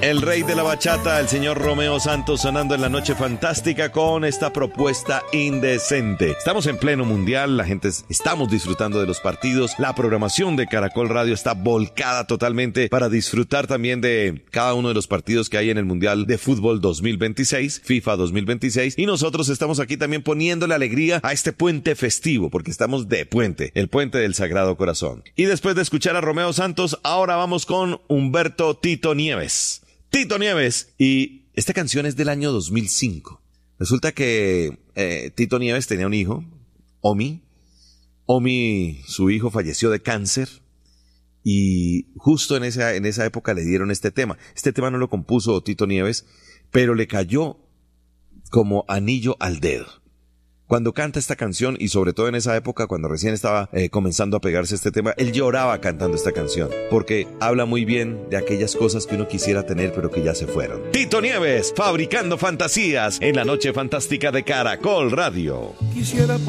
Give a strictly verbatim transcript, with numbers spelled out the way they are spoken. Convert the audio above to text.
El rey de la bachata, el señor Romeo Santos, sonando en la noche fantástica con esta propuesta indecente. Estamos en pleno mundial, la gente estamos disfrutando de los partidos, la programación de Caracol Radio está volcada totalmente para disfrutar también de cada uno de los partidos que hay en el Mundial de Fútbol dos mil veintiséis, FIFA dos mil veintiséis, y nosotros estamos aquí también poniéndole alegría a este puente festivo, porque estamos de puente, el puente del Sagrado Corazón. Y después de escuchar a Romeo Santos, ahora vamos con Humberto Tito Nieves. Tito Nieves, y esta canción es del año dos mil cinco. Resulta que eh, Tito Nieves tenía un hijo, Omi. Omi, su hijo, falleció de cáncer y justo en esa, en esa época le dieron este tema. Este tema no lo compuso Tito Nieves, pero le cayó como anillo al dedo. Cuando canta esta canción, y sobre todo en esa época, cuando recién estaba eh, comenzando a pegarse este tema, él lloraba cantando esta canción, porque habla muy bien de aquellas cosas que uno quisiera tener, pero que ya se fueron. Tito Nieves, fabricando fantasías en la noche fantástica de Caracol Radio. Quisiera